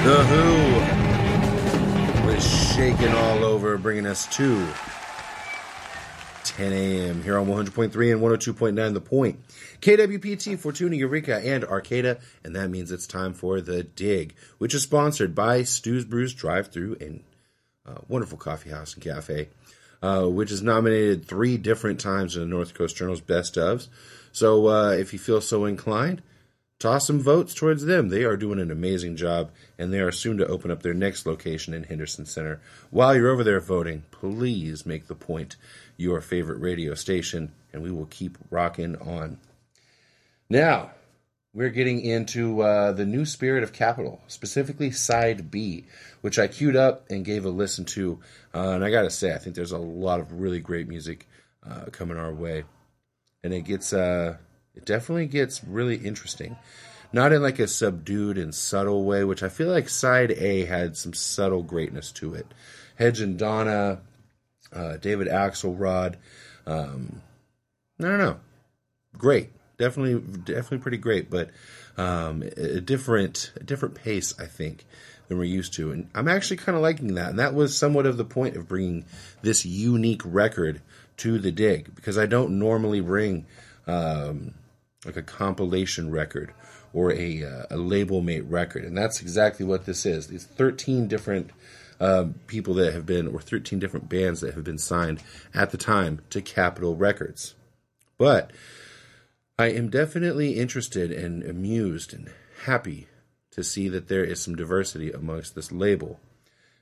The Who was shaking all over, bringing us to 10 a.m. here on 100.3 and 102.9 The Point. KWPT, Fortuna, Eureka, and Arcata, and that means it's time for The Dig, which is sponsored by Stu's Brews Drive-Thru and wonderful coffee house and cafe, which is nominated 3 different times in the North Coast Journal's Best Ofs. So if you feel so inclined, toss some votes towards them. They are doing an amazing job, and they are soon to open up their next location in Henderson Center. While you're over there voting, please make The Point your favorite radio station, and we will keep rocking on. Now, we're getting into the new Spirit of Capital, specifically Side B, which I queued up and gave a listen to. And I got to say, I think there's a lot of really great music coming our way. And it definitely gets really interesting. Not in like a subdued and subtle way, which I feel like Side A had some subtle greatness to it. Hedge and Donna, David Axelrod, I don't know. Great. Definitely pretty great, but a different pace, I think, than we're used to. And I'm actually kind of liking that. And that was somewhat of the point of bringing this unique record to The Dig, because I don't normally bring like a compilation record or a label mate record. And that's exactly what this is. These 13 different people that have been, or 13 different bands that have been signed at the time to Capitol Records. But I am definitely interested and amused and happy to see that there is some diversity amongst this label.